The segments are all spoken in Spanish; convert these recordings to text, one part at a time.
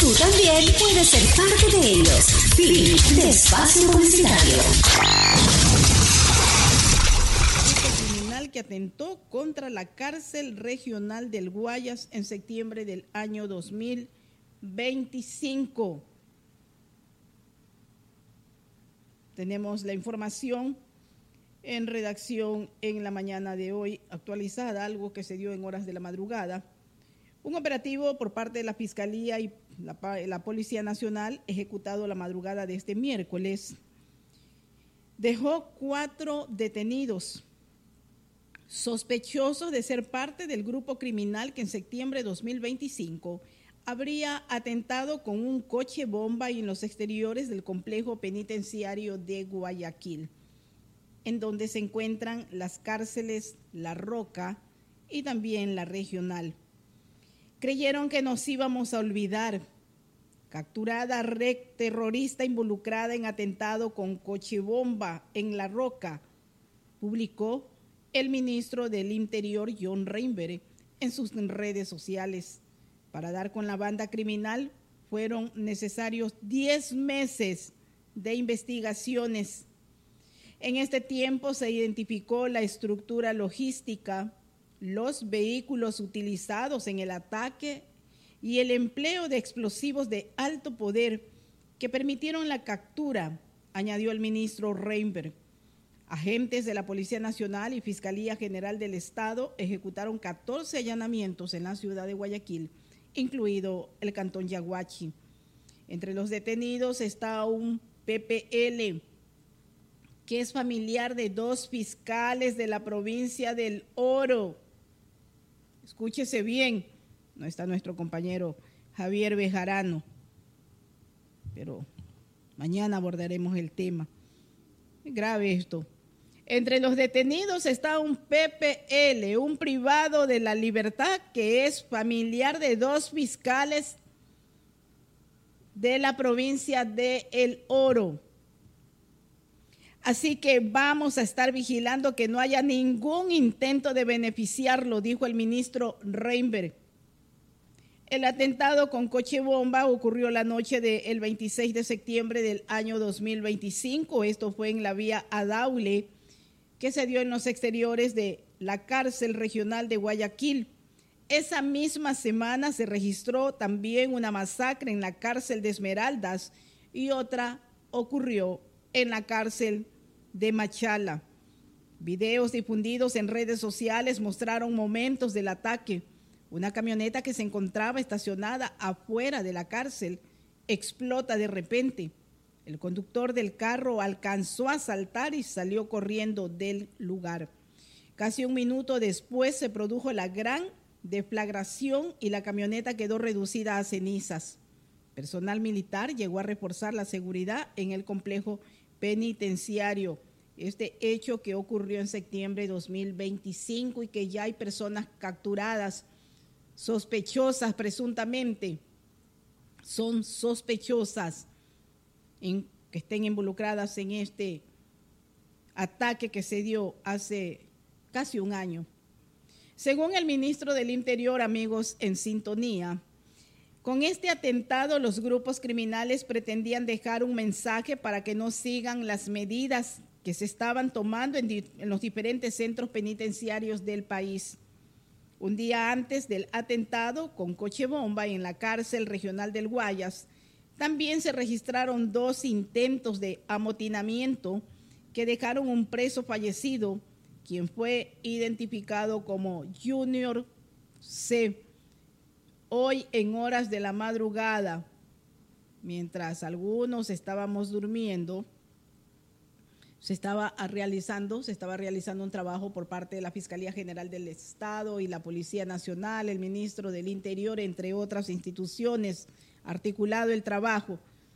Tú también puedes ser parte de ellos. Fin de espacio publicitario. Criminal que atentó contra la cárcel regional del Guayas en septiembre del año 2025. Tenemos la información en redacción en la mañana de hoy, actualizada, algo que se dio en horas de la madrugada. Un operativo por parte de la Fiscalía y la Policía Nacional, ejecutado la madrugada de este miércoles, dejó 4 detenidos sospechosos de ser parte del grupo criminal que en septiembre de 2025 habría atentado con un coche bomba en los exteriores del complejo penitenciario de Guayaquil, en donde se encuentran las cárceles La Roca y también la regional. Creyeron que nos íbamos a olvidar. Capturada red terrorista involucrada en atentado con coche bomba en La Roca, publicó el ministro del Interior, John Reinberg, en sus redes sociales. Para dar con la banda criminal fueron necesarios 10 meses de investigaciones. En este tiempo se identificó la estructura logística, los vehículos utilizados en el ataque y el empleo de explosivos de alto poder que permitieron la captura, añadió el ministro Reinberg. Agentes de la Policía Nacional y Fiscalía General del Estado ejecutaron 14 allanamientos en la ciudad de Guayaquil, incluido el cantón Yaguachi. Entre los detenidos está un PPL, que es familiar de 2 fiscales de la provincia del Oro. Escúchese bien, no está nuestro compañero Javier Bejarano, pero mañana abordaremos el tema. Es grave esto. Entre los detenidos está un PPL, un privado de la libertad que es familiar de 2 fiscales de la provincia de El Oro. Así que vamos a estar vigilando que no haya ningún intento de beneficiarlo, dijo el ministro Reinberg. El atentado con coche bomba ocurrió la noche del 26 de septiembre del año 2025. Esto fue en la vía Adaule, que se dio en los exteriores de la cárcel regional de Guayaquil. Esa misma semana se registró también una masacre en la cárcel de Esmeraldas y otra ocurrió en la cárcel de Machala. Videos difundidos en redes sociales mostraron momentos del ataque. Una camioneta que se encontraba estacionada afuera de la cárcel explota de repente. El conductor del carro alcanzó a saltar y salió corriendo del lugar. Casi un minuto después se produjo la gran deflagración y la camioneta quedó reducida a cenizas. Personal militar llegó a reforzar la seguridad en el complejo penitenciario. Este hecho que ocurrió en septiembre de 2025 y que ya hay personas capturadas, sospechosas presuntamente, son sospechosas que estén involucradas en este ataque que se dio hace casi un año. Según el ministro del Interior, amigos en sintonía, con este atentado los grupos criminales pretendían dejar un mensaje para que no sigan las medidas que se estaban tomando en los diferentes centros penitenciarios del país. Un día antes del atentado con coche bomba en la cárcel regional del Guayas, también se registraron 2 intentos de amotinamiento que dejaron un preso fallecido, quien fue identificado como Junior C. Hoy en horas de la madrugada, mientras algunos estábamos durmiendo, se estaba realizando un trabajo por parte de la Fiscalía General del Estado y la Policía Nacional, el ministro del Interior, entre otras instituciones, articulado el trabajo.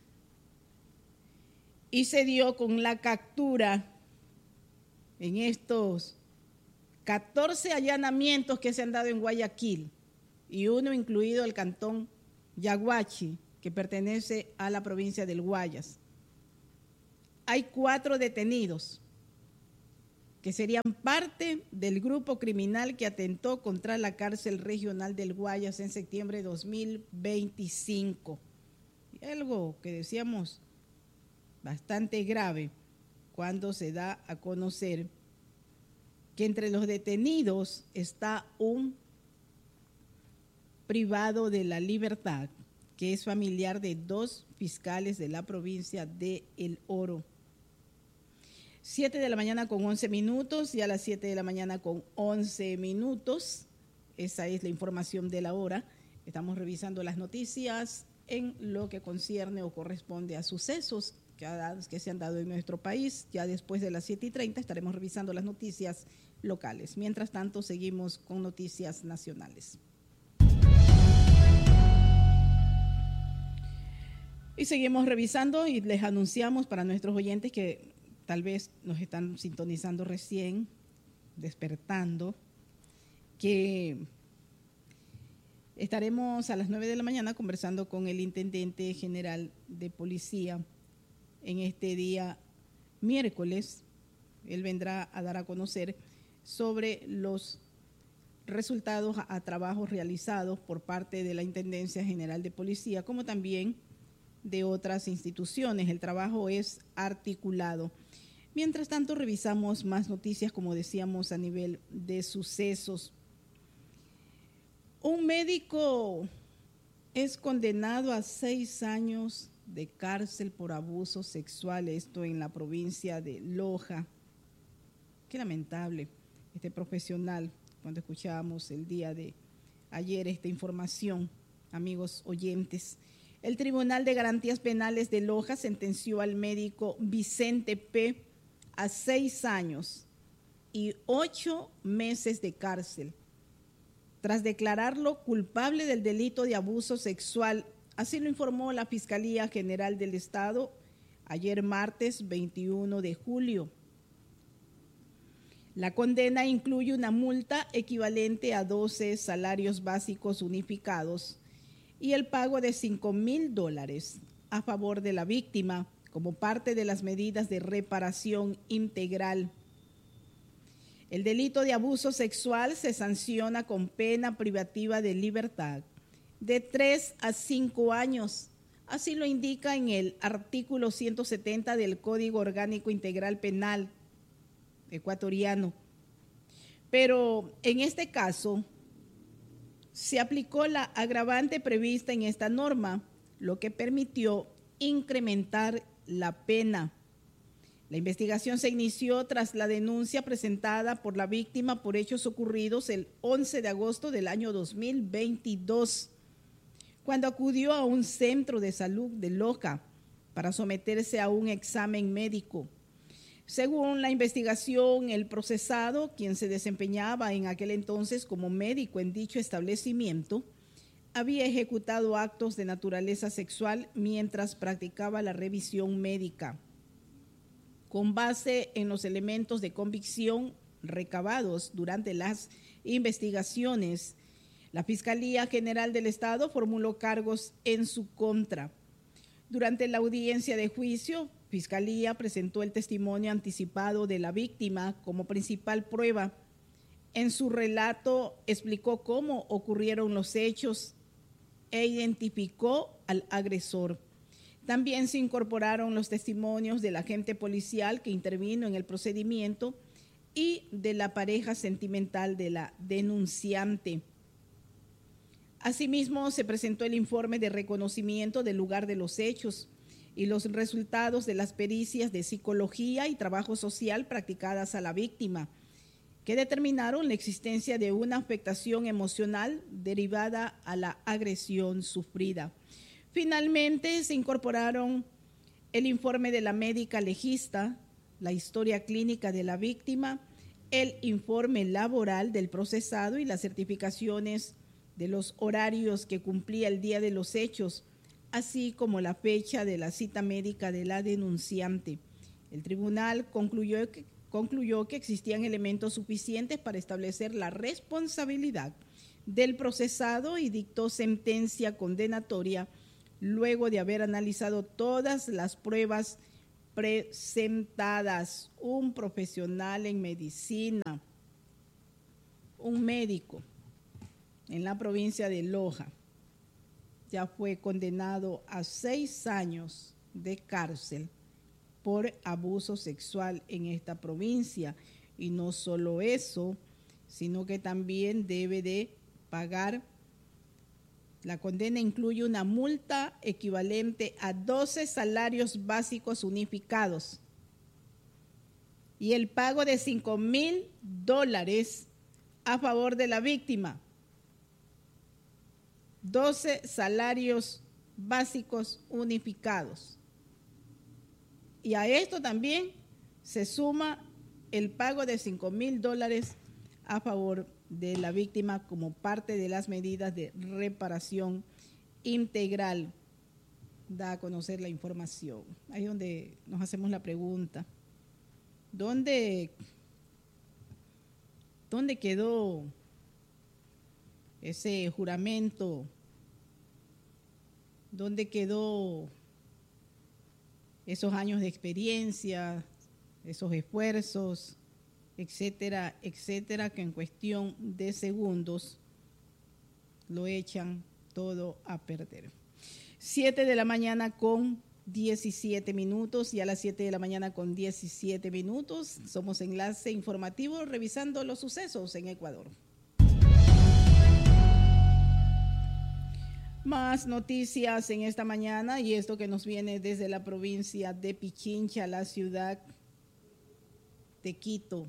Y se dio con la captura en estos 14 allanamientos que se han dado en Guayaquil y uno incluido el cantón Yaguachi, que pertenece a la provincia del Guayas. Hay 4 detenidos que serían parte del grupo criminal que atentó contra la cárcel regional del Guayas en septiembre de 2025. Algo que decíamos bastante grave cuando se da a conocer que entre los detenidos está un privado de la libertad, que es familiar de 2 fiscales de la provincia de El Oro. 7 de la mañana con 11 minutos y a las 7 de la mañana con 11 minutos. Esa es la información de la hora. Estamos revisando las noticias en lo que concierne o corresponde a sucesos que se han dado en nuestro país. Ya después de las 7:30 estaremos revisando las noticias locales. Mientras tanto, seguimos con noticias nacionales. Y seguimos revisando y les anunciamos para nuestros oyentes que tal vez nos están sintonizando recién, despertando, que estaremos a las 9 de la mañana conversando con el Intendente General de Policía en este día miércoles. Él vendrá a dar a conocer sobre los resultados a trabajos realizados por parte de la Intendencia General de Policía, como también de otras instituciones. El trabajo es articulado. Mientras tanto, revisamos más noticias, como decíamos, a nivel de sucesos. Un médico es condenado a 6 años de cárcel por abuso sexual, esto en la provincia de Loja. Qué lamentable este profesional, cuando escuchábamos el día de ayer esta información, amigos oyentes. El Tribunal de Garantías Penales de Loja sentenció al médico Vicente P. a 6 años y 8 meses de cárcel, tras declararlo culpable del delito de abuso sexual. Así lo informó la Fiscalía General del Estado ayer martes 21 de julio. La condena incluye una multa equivalente a 12 salarios básicos unificados y el pago de $5,000 a favor de la víctima como parte de las medidas de reparación integral. El delito de abuso sexual se sanciona con pena privativa de libertad de 3 a 5 años. Así lo indica en el artículo 170 del Código Orgánico Integral Penal ecuatoriano. Pero en este caso se aplicó la agravante prevista en esta norma, lo que permitió incrementar la pena. La investigación se inició tras la denuncia presentada por la víctima por hechos ocurridos el 11 de agosto del año 2022, cuando acudió a un centro de salud de Loja para someterse a un examen médico. Según la investigación, el procesado, quien se desempeñaba en aquel entonces como médico en dicho establecimiento, había ejecutado actos de naturaleza sexual mientras practicaba la revisión médica. Con base en los elementos de convicción recabados durante las investigaciones, la Fiscalía General del Estado formuló cargos en su contra. Durante la audiencia de juicio, Fiscalía presentó el testimonio anticipado de la víctima como principal prueba. En su relato explicó cómo ocurrieron los hechos e identificó al agresor. También se incorporaron los testimonios del agente policial que intervino en el procedimiento y de la pareja sentimental de la denunciante. Asimismo, se presentó el informe de reconocimiento del lugar de los hechos y los resultados de las pericias de psicología y trabajo social practicadas a la víctima, que determinaron la existencia de una afectación emocional derivada a la agresión sufrida. Finalmente, se incorporaron el informe de la médica legista, la historia clínica de la víctima, el informe laboral del procesado y las certificaciones de los horarios que cumplía el día de los hechos, así como la fecha de la cita médica de la denunciante. El tribunal concluyó que existían elementos suficientes para establecer la responsabilidad del procesado y dictó sentencia condenatoria luego de haber analizado todas las pruebas presentadas. Un profesional en medicina, un médico en la provincia de Loja, ya fue condenado a 6 años de cárcel por abuso sexual en esta provincia. Y no solo eso, sino que también debe de pagar. La condena incluye una multa equivalente a 12 salarios básicos unificados y el pago de $5,000 a favor de la víctima. 12 salarios básicos unificados. Y a esto también se suma el pago de $5,000 a favor de la víctima como parte de las medidas de reparación integral. Da a conocer la información. Ahí es donde nos hacemos la pregunta. ¿Dónde quedó ese juramento? ¿Dónde quedó esos años de experiencia, esos esfuerzos, etcétera, etcétera, que en cuestión de segundos lo echan todo a perder? 7 de la mañana con 17 minutos y a las 7 de la mañana con 17 minutos somos Enlace Informativo revisando los sucesos en Ecuador. Más noticias en esta mañana y esto que nos viene desde la provincia de Pichincha, la ciudad de Quito.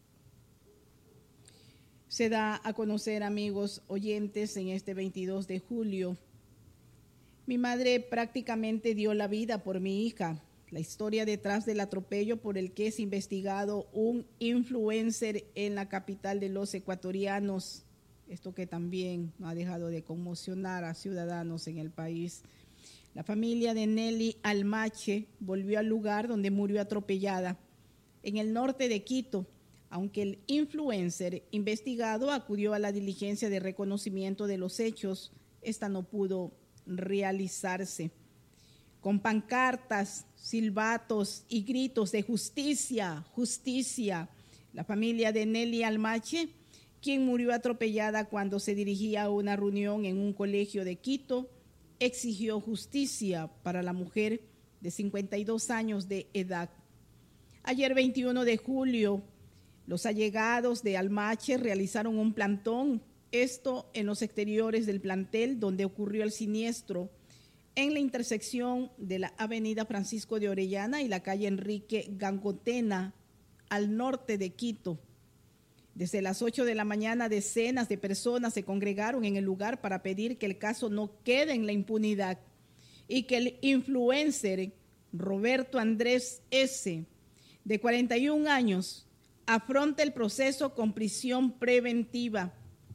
Se da a conocer, amigos oyentes, en este 22 de julio. Mi madre prácticamente dio la vida por mi hija. La historia detrás del atropello por el que es investigado un influencer en la capital de los ecuatorianos. Esto que también no ha dejado de conmocionar a ciudadanos en el país. La familia de Nelly Almache volvió al lugar donde murió atropellada, en el norte de Quito, aunque el influencer investigado acudió a la diligencia de reconocimiento de los hechos, esta no pudo realizarse. Con pancartas, silbatos y gritos de justicia, justicia, la familia de Nelly Almache, quien murió atropellada cuando se dirigía a una reunión en un colegio de Quito, exigió justicia para la mujer de 52 años de edad. Ayer 21 de julio, los allegados de Almache realizaron un plantón, esto en los exteriores del plantel donde ocurrió el siniestro, en la intersección de la avenida Francisco de Orellana y la calle Enrique Gangotena, al norte de Quito. Desde las 8 de la mañana, decenas de personas se congregaron en el lugar para pedir que el caso no quede en la impunidad y que el influencer Roberto Andrés S., de 41 años, afronte el proceso con prisión preventiva.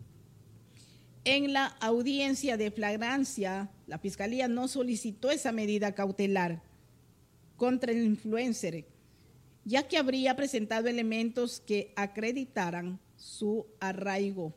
En la audiencia de flagrancia, la Fiscalía no solicitó esa medida cautelar contra el influencer, ya que habría presentado elementos que acreditaran su arraigo.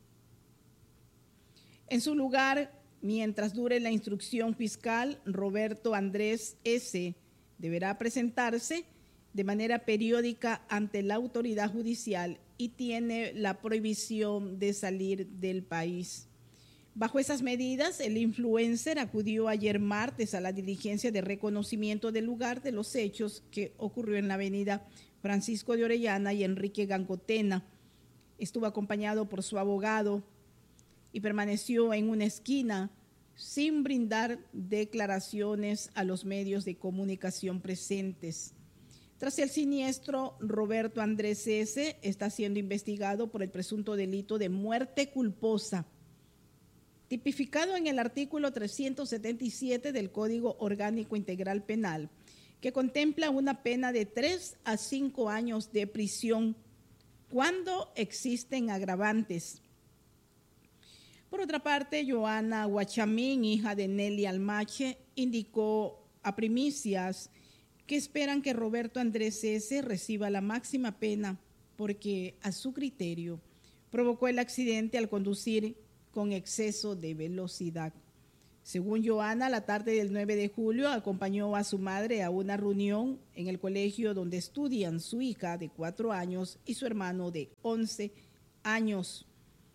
En su lugar, mientras dure la instrucción fiscal, Roberto Andrés S. deberá presentarse de manera periódica ante la autoridad judicial y tiene la prohibición de salir del país. Bajo esas medidas, el influencer acudió ayer martes a la diligencia de reconocimiento del lugar de los hechos que ocurrió en la avenida Francisco de Orellana y Enrique Gangotena. Estuvo acompañado por su abogado y permaneció en una esquina sin brindar declaraciones a los medios de comunicación presentes. Tras el siniestro, Roberto Andrés S. está siendo investigado por el presunto delito de muerte culposa, tipificado en el artículo 377 del Código Orgánico Integral Penal, que contempla una pena de 3 a 5 años de prisión cuando existen agravantes. Por otra parte, Joana Guachamín, hija de Nelly Almache, indicó a Primicias que esperan que Roberto Andrés S. reciba la máxima pena porque, a su criterio, provocó el accidente al conducir con exceso de velocidad. Según Joana, la tarde del 9 de julio acompañó a su madre a una reunión en el colegio donde estudian su hija de 4 años y su hermano de 11 años.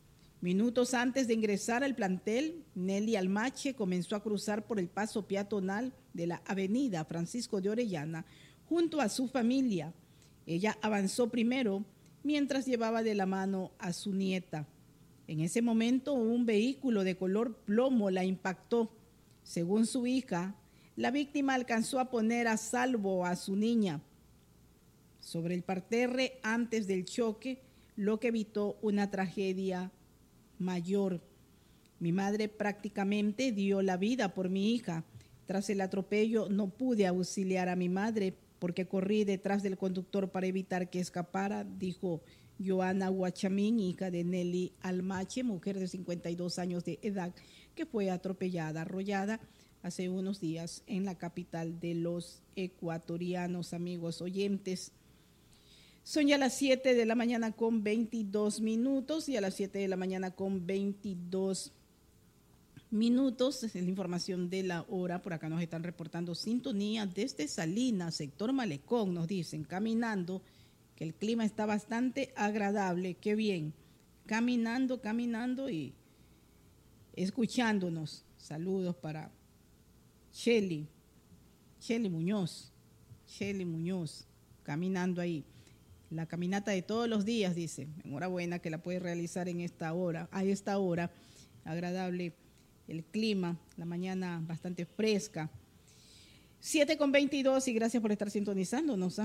Minutos antes de ingresar al plantel, Nelly Almache comenzó a cruzar por el paso peatonal de la avenida Francisco de Orellana junto a su familia. Ella avanzó primero mientras llevaba de la mano a su nieta. En ese momento, un vehículo de color plomo la impactó. Según su hija, la víctima alcanzó a poner a salvo a su niña sobre el parterre antes del choque, lo que evitó una tragedia mayor. Mi madre prácticamente dio la vida por mi hija. Tras el atropello no pude auxiliar a mi madre porque corrí detrás del conductor para evitar que escapara, dijo Joana Guachamín, hija de Nelly Almache, mujer de 52 años de edad, que fue atropellada, arrollada hace unos días en la capital de los ecuatorianos. Amigos oyentes, son ya las 7 de la mañana con 22 minutos y a las 7 de la mañana con 22 minutos es la información de la hora. Por acá nos están reportando sintonía desde Salinas, sector Malecón. Nos dicen, caminando, que el clima está bastante agradable. Qué bien. Caminando y escuchándonos. Saludos para Shelly Muñoz, caminando ahí. La caminata de todos los días, dice. Enhorabuena que la puede realizar a esta hora. Agradable el clima, la mañana bastante fresca. 7:22 y gracias por estar sintonizándonos.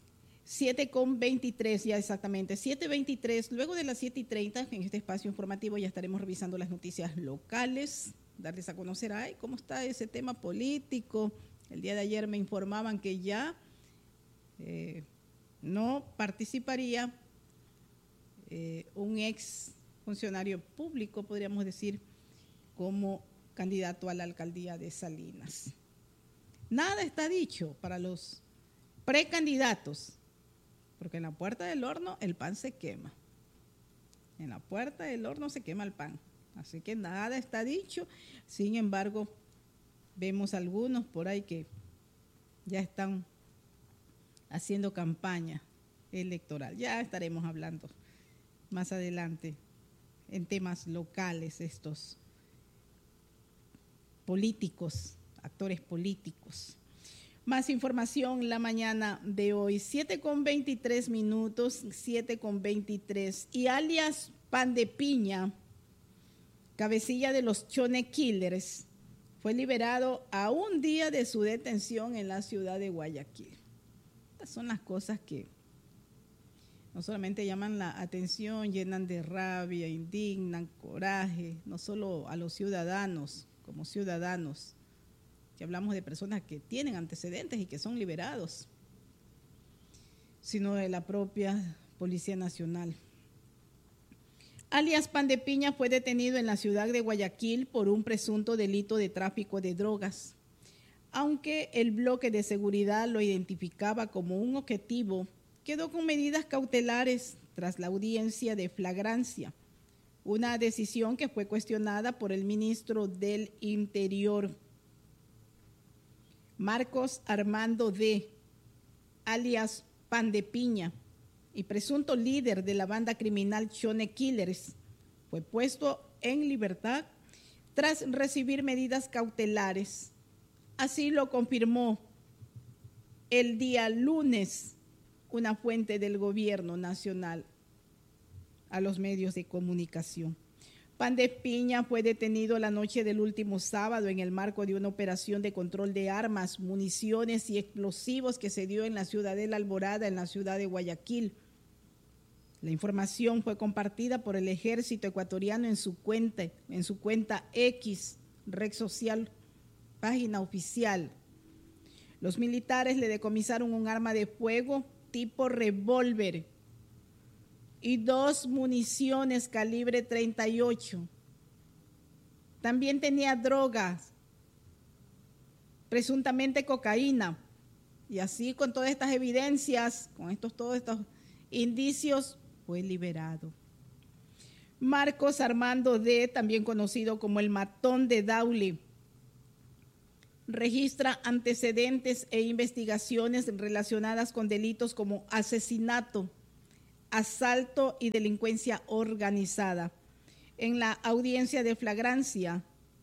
7:23 ya exactamente, 7:23. Luego de las 7:30 en este espacio informativo ya estaremos revisando las noticias locales, darles a conocer cómo está ese tema político. El día de ayer me informaban que ya no participaría un ex funcionario público, podríamos decir, como candidato a la alcaldía de Salinas. Nada está dicho para los precandidatos, porque en la puerta del horno el pan se quema. En la puerta del horno se quema el pan. Así que nada está dicho. Sin embargo, vemos algunos por ahí que ya están haciendo campaña electoral. Ya estaremos hablando más adelante en temas locales, estos políticos, actores políticos. Más información la mañana de hoy, 7:23 minutos, 7:23. Y alias Pan de Piña, cabecilla de los Chone Killers, fue liberado a un día de su detención en la ciudad de Guayaquil. Estas son las cosas que no solamente llaman la atención, llenan de rabia, indignan, coraje, no solo a los ciudadanos, como ciudadanos, que hablamos de personas que tienen antecedentes y que son liberados, sino de la propia Policía Nacional. Alias Pan de Piña fue detenido en la ciudad de Guayaquil por un presunto delito de tráfico de drogas. Aunque el bloque de seguridad lo identificaba como un objetivo, quedó con medidas cautelares tras la audiencia de flagrancia, una decisión que fue cuestionada por el ministro del Interior. Marcos Armando D., alias Pan de Piña, y presunto líder de la banda criminal Chone Killers, fue puesto en libertad tras recibir medidas cautelares. Así lo confirmó el día lunes una fuente del gobierno nacional a los medios de comunicación. Pan de Piña fue detenido la noche del último sábado en el marco de una operación de control de armas, municiones y explosivos que se dio en la Ciudadela Alborada, en la ciudad de Guayaquil. La información fue compartida por el Ejército Ecuatoriano en su cuenta X, red social, página oficial. Los militares le decomisaron un arma de fuego tipo revólver y 2 municiones calibre 38. También tenía drogas, presuntamente cocaína. Y así, con todas estas evidencias, con todos estos indicios, fue liberado. Marcos Armando D., también conocido como el Matón de Daule, registra antecedentes e investigaciones relacionadas con delitos como asesinato, asalto y delincuencia organizada. en la audiencia de flagrancia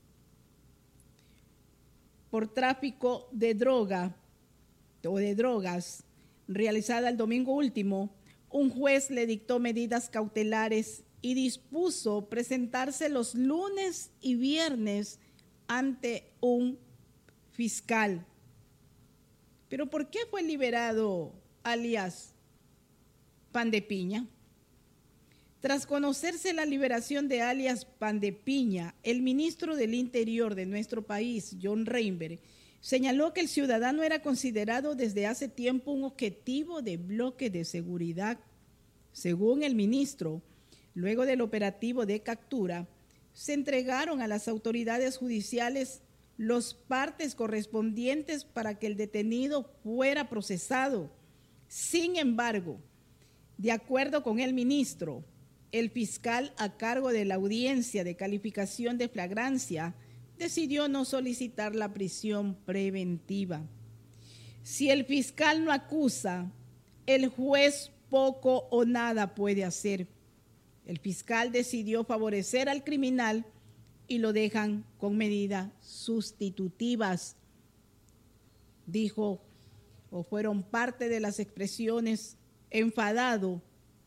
por tráfico de droga o de drogas realizada el domingo último, un juez le dictó medidas cautelares y dispuso presentarse los lunes y viernes ante un fiscal. ¿Pero por qué fue liberado alias Pan de Piña? Tras conocerse la liberación de alias Pan de Piña, el ministro del Interior de nuestro país, John Reinberg, señaló que el ciudadano era considerado desde hace tiempo un objetivo de bloque de seguridad. Según el ministro, luego del operativo de captura, se entregaron a las autoridades judiciales los partes correspondientes para que el detenido fuera procesado. Sin embargo, de acuerdo con el ministro, el fiscal a cargo de la audiencia de calificación de flagrancia decidió no solicitar la prisión preventiva. Si el fiscal no acusa, el juez poco o nada puede hacer. El fiscal decidió favorecer al criminal y lo dejan con medidas sustitutivas, dijo, o fueron parte de las expresiones enfadado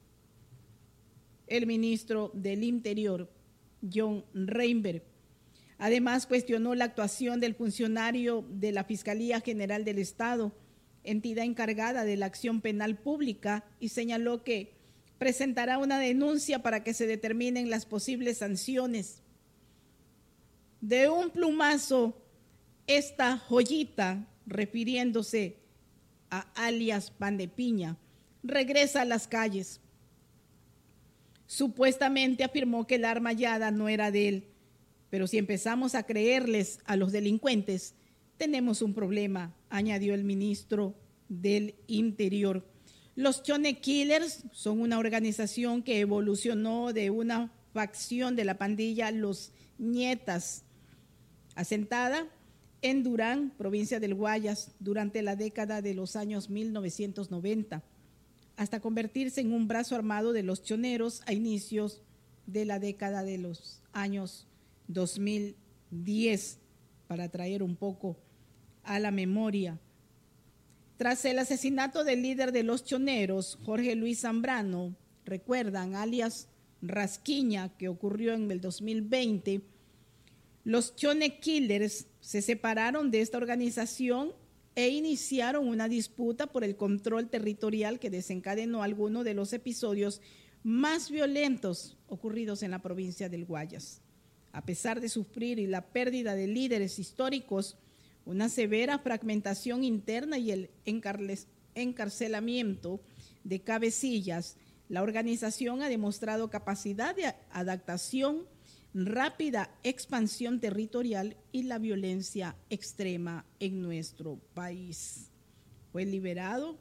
el ministro del Interior, John Reinberg. Además, cuestionó la actuación del funcionario de la Fiscalía General del Estado, entidad encargada de la acción penal pública, y señaló que presentará una denuncia para que se determinen las posibles sanciones. De un plumazo, esta joyita, refiriéndose a alias Pan de Piña, regresa a las calles. Supuestamente afirmó que el arma hallada no era de él, pero si empezamos a creerles a los delincuentes, tenemos un problema, añadió el ministro del Interior. Los Chone Killers son una organización que evolucionó de una facción de la pandilla Los Nietas, asentada en Durán, provincia del Guayas, durante la década de los años 1990, hasta convertirse en un brazo armado de los choneros a inicios de la década de los años 2010, para traer un poco a la memoria. Tras el asesinato del líder de los choneros, Jorge Luis Zambrano, recuerdan, alias Rasquiña, que ocurrió en el 2020, los Chone Killers se separaron de esta organización e iniciaron una disputa por el control territorial que desencadenó algunos de los episodios más violentos ocurridos en la provincia del Guayas. A pesar de sufrir y la pérdida de líderes históricos, una severa fragmentación interna y el encarcelamiento de cabecillas, la organización ha demostrado capacidad de adaptación, rápida expansión territorial y la violencia extrema en nuestro país. Fue liberado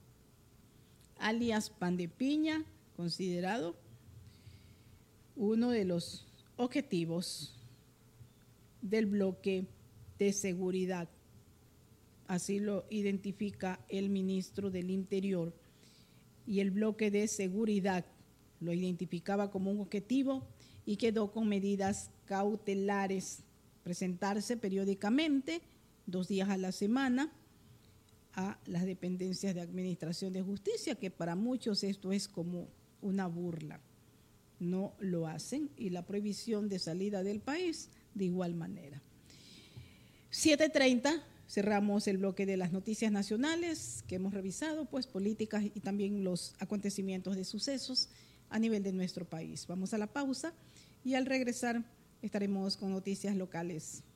alias Pan de Piña, considerado uno de los objetivos del bloque de seguridad. Así lo identifica el ministro del Interior, y el bloque de seguridad lo identificaba como un objetivo y quedó con medidas cautelares: presentarse periódicamente, 2 días a la semana, a las dependencias de Administración de Justicia, que para muchos esto es como una burla. No lo hacen, y la prohibición de salida del país de igual manera. 7:30, cerramos el bloque de las noticias nacionales que hemos revisado, pues políticas y también los acontecimientos de sucesos a nivel de nuestro país. Vamos a la pausa y al regresar estaremos con noticias locales.